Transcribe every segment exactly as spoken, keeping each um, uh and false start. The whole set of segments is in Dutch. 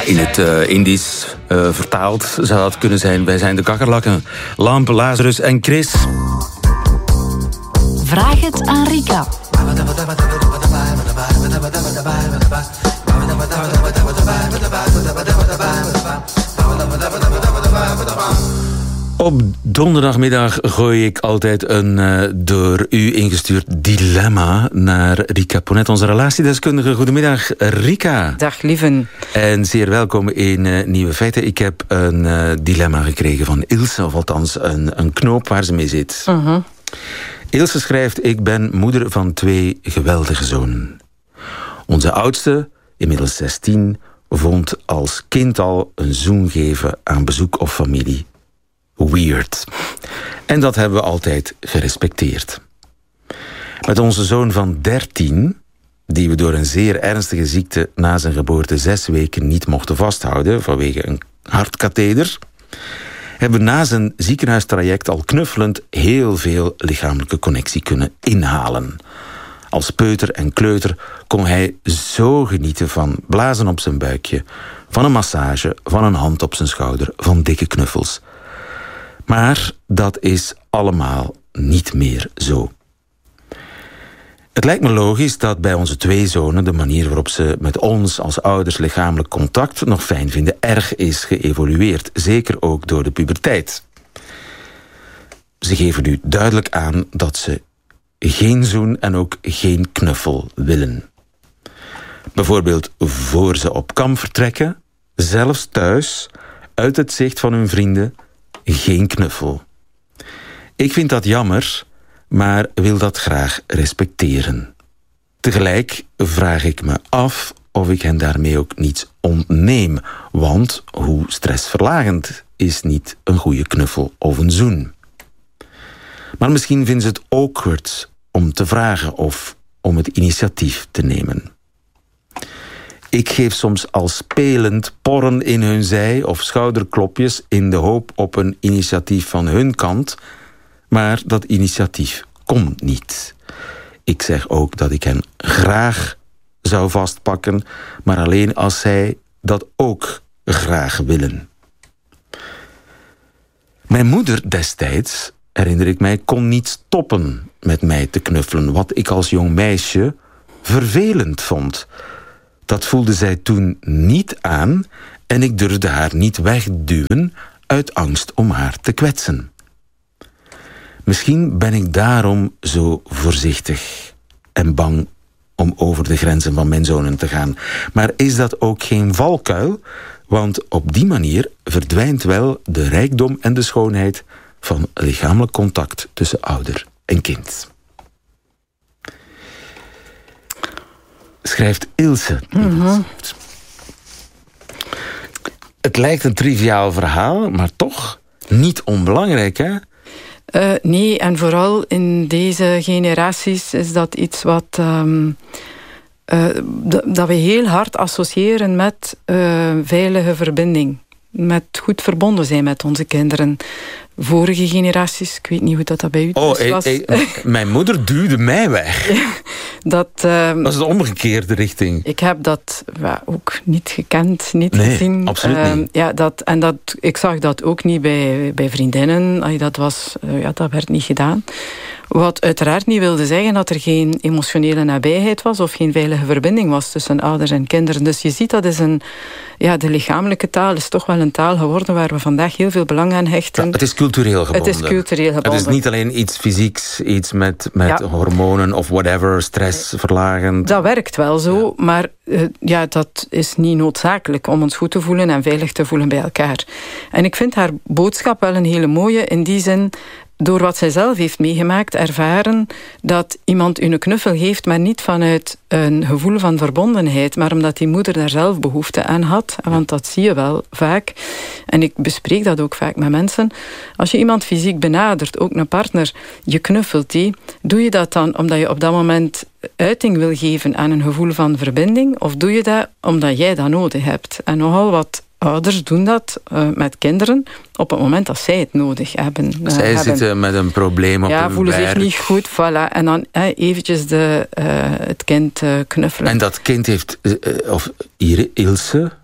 in het uh, Indisch uh, vertaald zou dat kunnen zijn. Wij zijn de kakkerlakken. Lamp, Lazarus en Chris. Vraag het aan Rika. Op donderdagmiddag gooi ik altijd een uh, door u ingestuurd dilemma naar Rika Ponet, onze relatiedeskundige. Goedemiddag, Rika. Dag, lieven. En zeer welkom in uh, Nieuwe Feiten. Ik heb een uh, dilemma gekregen van Ilse, of althans een, een knoop waar ze mee zit. Uh-huh. Ilse schrijft: ik ben moeder van twee geweldige zonen. Onze oudste, inmiddels zestien, vond als kind al een zoen geven aan bezoek of familie weird. En dat hebben we altijd gerespecteerd. Met onze zoon van dertien, die we door een zeer ernstige ziekte na zijn geboorte zes weken niet mochten vasthouden vanwege een hartkatheder, hebben we na zijn ziekenhuistraject al knuffelend heel veel lichamelijke connectie kunnen inhalen. Als peuter en kleuter kon hij zo genieten van blazen op zijn buikje, van een massage, van een hand op zijn schouder, van dikke knuffels. Maar dat is allemaal niet meer zo. Het lijkt me logisch dat bij onze twee zonen de manier waarop ze met ons als ouders lichamelijk contact nog fijn vinden erg is geëvolueerd. Zeker ook door de puberteit. Ze geven nu duidelijk aan dat ze geen zoen en ook geen knuffel willen. Bijvoorbeeld voor ze op kamp vertrekken, zelfs thuis, uit het zicht van hun vrienden, geen knuffel. Ik vind dat jammer, maar wil dat graag respecteren. Tegelijk vraag ik me af of ik hen daarmee ook niets ontneem, want hoe stressverlagend is niet een goede knuffel of een zoen. Maar misschien vinden ze het awkward om te vragen of om het initiatief te nemen. Ik geef soms al spelend porren in hun zij of schouderklopjes in de hoop op een initiatief van hun kant, maar dat initiatief komt niet. Ik zeg ook dat ik hen graag zou vastpakken, maar alleen als zij dat ook graag willen. Mijn moeder destijds, herinner ik mij, kon niet stoppen met mij te knuffelen, wat ik als jong meisje vervelend vond. Dat voelde zij toen niet aan en ik durfde haar niet wegduwen uit angst om haar te kwetsen. Misschien ben ik daarom zo voorzichtig en bang om over de grenzen van mijn zonen te gaan. Maar is dat ook geen valkuil? Want op die manier verdwijnt wel de rijkdom en de schoonheid van lichamelijk contact tussen ouder en kind. Schrijft Ilse. Mm-hmm. Het lijkt een triviaal verhaal, maar toch niet onbelangrijk, hè? Uh, nee, en vooral in deze generaties is dat iets wat Um, uh, d- dat we heel hard associëren met uh, veilige verbinding. Met goed verbonden zijn met onze kinderen. Vorige generaties, ik weet niet hoe dat, dat bij u oh, was. Hey, hey, mijn moeder duwde mij weg. dat, um, dat is de omgekeerde richting. Ik heb dat well, ook niet gekend, niet nee, gezien. Absoluut um, niet. Ja, dat, en dat, ik zag dat ook niet bij, bij vriendinnen. Dat, was, uh, ja, dat werd niet gedaan. Wat uiteraard niet wilde zeggen dat er geen emotionele nabijheid was of geen veilige verbinding was tussen ouders en kinderen. Dus je ziet, dat is een, ja, de lichamelijke taal is toch wel een taal geworden waar we vandaag heel veel belang aan hechten. Ja, het is cultureel gebonden. Het is cultureel gebonden. Het is niet alleen iets fysieks, iets met, met ja. hormonen of whatever, stressverlagend. Dat werkt wel zo, ja. maar uh, ja, dat is niet noodzakelijk om ons goed te voelen en veilig te voelen bij elkaar. En ik vind haar boodschap wel een hele mooie, in die zin, door wat zij zelf heeft meegemaakt, ervaren dat iemand u een knuffel geeft, maar niet vanuit een gevoel van verbondenheid, maar omdat die moeder daar zelf behoefte aan had. Want dat zie je wel vaak. En ik bespreek dat ook vaak met mensen. Als je iemand fysiek benadert, ook een partner, je knuffelt die, doe je dat dan omdat je op dat moment uiting wil geven aan een gevoel van verbinding, of doe je dat omdat jij dat nodig hebt? En nogal wat ouders doen dat uh, met kinderen op het moment dat zij het nodig hebben. Uh, zij hebben. zitten met een probleem op ja, hun voelen werk. zich niet goed, voilà. En dan uh, eventjes de, uh, het kind uh, knuffelen. En dat kind heeft, uh, of hier Ilse,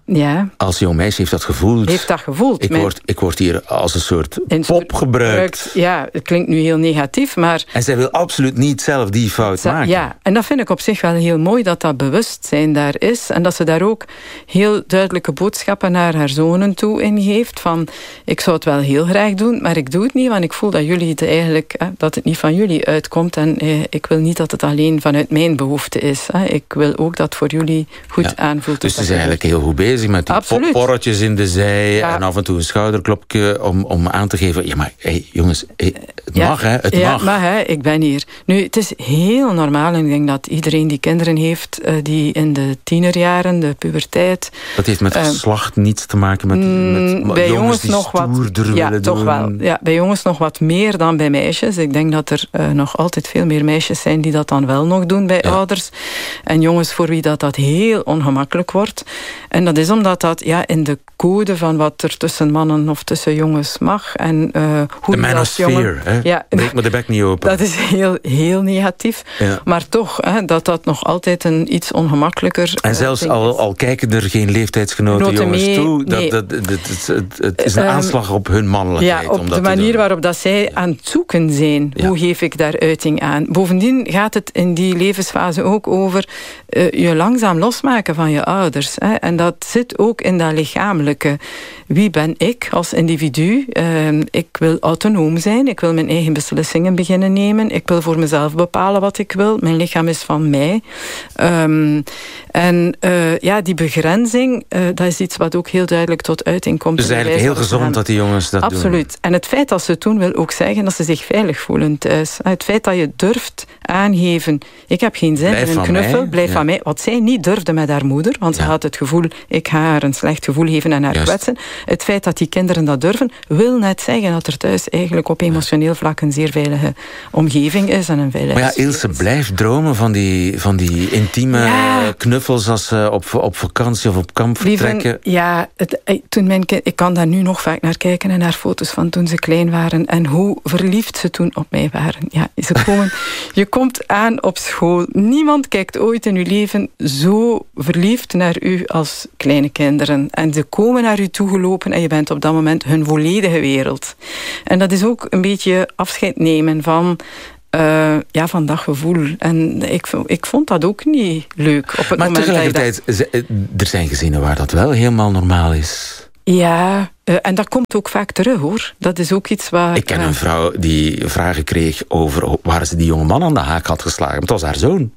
Ja. Als jong meisje heeft dat gevoeld. Heeft dat gevoeld. Ik word, ik word hier als een soort een pop gebruikt. Ja, het klinkt nu heel negatief, maar... En zij wil absoluut niet zelf die fout maken. Ja, en dat vind ik op zich wel heel mooi, dat dat bewustzijn daar is. En dat ze daar ook heel duidelijke boodschappen naar haar zonen toe ingeeft. Van, ik zou het wel heel graag doen, maar ik doe het niet, want ik voel dat jullie het eigenlijk... Eh, dat het niet van jullie uitkomt. En eh, ik wil niet dat het alleen vanuit mijn behoefte is. Hè. Ik wil ook dat voor jullie goed ja. aanvoelt. Dus ze is eigenlijk heel goed bezig met die Absoluut. porretjes in de zij ja. en af en toe een schouderklopje om, om aan te geven. Ja, maar hey, jongens, hey, het ja. mag, hè? Het ja, mag. mag, hè? Ik ben hier. Nu, het is heel normaal en ik denk dat iedereen die kinderen heeft, uh, die in de tienerjaren, de puberteit... Dat heeft met geslacht uh, niets te maken met, met bij jongens, jongens die nog wat, ja, toch doen. wel. Ja, bij jongens nog wat meer dan bij meisjes. Ik denk dat er uh, nog altijd veel meer meisjes zijn die dat dan wel nog doen bij ja. ouders. En jongens voor wie dat, dat heel ongemakkelijk wordt. En dat is omdat dat ja, in de code van wat er tussen mannen of tussen jongens mag. En, uh, hoe de manosphere, jongen, hè? Ja, breek me de bek niet open. Dat is heel, heel negatief. Ja. Maar toch, hè, dat dat nog altijd een iets ongemakkelijker... En zelfs uh, al, al kijken er geen leeftijdsgenoten Noten jongens mee, toe, dat, nee. dat, dat, dat, het, het is een um, aanslag op hun mannelijkheid. Ja, op om de dat manier waarop dat zij aan het zoeken zijn. Ja. Hoe geef ik daar uiting aan? Bovendien gaat het in die levensfase ook over uh, je langzaam losmaken van je ouders. Hè. En dat zit ook in dat lichamelijke. Wie ben ik als individu? Uh, ik wil autonoom zijn. Ik wil mijn eigen beslissingen beginnen nemen. Ik wil voor mezelf bepalen wat ik wil. Mijn lichaam is van mij. Um, en uh, ja, die begrenzing, uh, dat is iets wat ook heel duidelijk tot uiting komt. Dus eigenlijk heel gezond gaan. Dat die jongens dat Absoluut. doen. Absoluut. En het feit dat ze het doen wil ook zeggen dat ze zich veilig voelen thuis. Het feit dat je durft aangeven, ik heb geen zin in een knuffel, mij. blijf ja. van mij. Wat zij niet durfde met haar moeder, want ja. ze had het gevoel, ik ga haar een slecht gevoel geven en haar Juist. kwetsen. Het feit dat die kinderen dat durven, wil net zeggen dat er thuis eigenlijk op emotioneel vlak een zeer veilige omgeving is en een veilige Maar ja, Ilse blijft dromen van die, van die intieme ja. knuffels als ze op, op vakantie of op kamp vertrekken. Lieven, ja, het, toen mijn kind, ik kan daar nu nog vaak naar kijken en naar foto's van toen ze klein waren en hoe verliefd ze toen op mij waren. Ja, ze komen, je komt aan op school. Niemand kijkt ooit in uw leven zo verliefd naar u als kleine kinderen. En ze komen naar u toegelopen en je bent op dat moment hun volledige wereld. En dat is ook een beetje afscheid nemen van... Uh, ja, van dat gevoel. En ik, ik vond dat ook niet leuk. Op het maar moment tegelijkertijd, dat... er zijn gezinnen waar dat wel helemaal normaal is. Ja, uh, en dat komt ook vaak terug, hoor. Dat is ook iets waar... Ik ken uh, een vrouw die vragen kreeg over waar ze die jonge man aan de haak had geslagen. Maar het was haar zoon.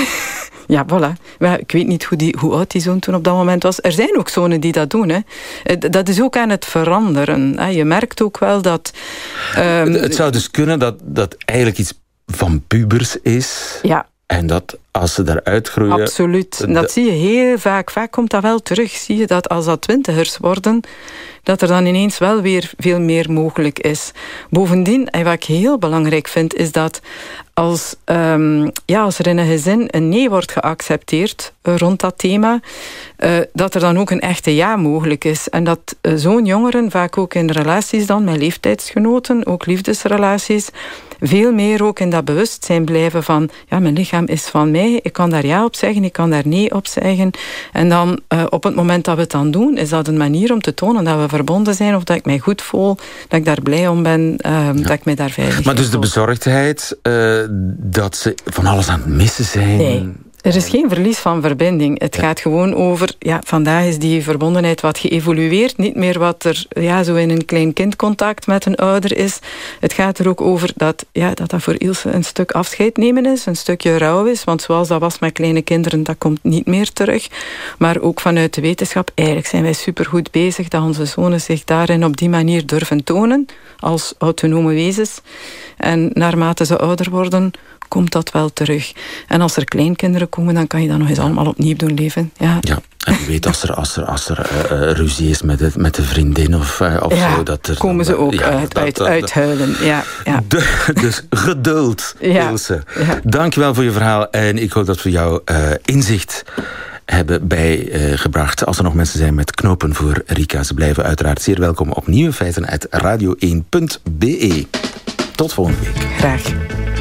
Ja, voilà. Maar ik weet niet hoe, die, hoe oud die zoon toen op dat moment was. Er zijn ook zonen die dat doen. Hè. Dat is ook aan het veranderen. Je merkt ook wel dat... Um, het zou dus kunnen dat dat eigenlijk iets van pubers is. Ja. En dat als ze daaruit groeien... Absoluut. En dat zie je heel vaak. Vaak komt dat wel terug. Zie je dat als dat twintigers worden, dat er dan ineens wel weer veel meer mogelijk is. Bovendien, en wat ik heel belangrijk vind, is dat als, um, ja, als er in een gezin een nee wordt geaccepteerd uh, rond dat thema, uh, dat er dan ook een echte ja mogelijk is. En dat uh, zo'n jongeren, vaak ook in relaties dan met leeftijdsgenoten, ook liefdesrelaties, veel meer ook in dat bewustzijn blijven van, ja, mijn lichaam is van mij, ik kan daar ja op zeggen, ik kan daar nee op zeggen. En dan, uh, op het moment dat we het dan doen, is dat een manier om te tonen dat we verbonden zijn, of dat ik mij goed voel, dat ik daar blij om ben, uh, ja. dat ik mij daar veilig Maar dus voel. de bezorgdheid, uh, dat ze van alles aan het missen zijn... Nee. Er is geen verlies van verbinding. Het ja. gaat gewoon over... Ja, vandaag is die verbondenheid wat geëvolueerd. Niet meer wat er ja, zo in een klein kindcontact met een ouder is. Het gaat er ook over dat ja, dat, dat voor Ilse een stuk afscheid nemen is. Een stukje rouw is. Want zoals dat was met kleine kinderen, dat komt niet meer terug. Maar ook vanuit de wetenschap. Eigenlijk zijn wij supergoed bezig dat onze zonen zich daarin op die manier durven tonen. Als autonome wezens. En naarmate ze ouder worden, komt dat wel terug. En als er kleinkinderen komen, dan kan je dat nog eens ja. allemaal opnieuw doen leven. Ja, ja. En je weet, als er, als er, als er uh, ruzie is met, het, met de vriendin of, uh, of ja, zo... Dat er, komen ze ook ja, uit, dat, uit, dat, uithuilen. Ja, ja. De, dus geduld, ja. Ilse. Ja. Dankjewel voor je verhaal. En ik hoop dat we jou uh, inzicht hebben bijgebracht. Uh, Als er nog mensen zijn met knopen voor Rika, ze blijven uiteraard zeer welkom op Nieuwe Feiten uit radio één punt be. Tot volgende week. Graag.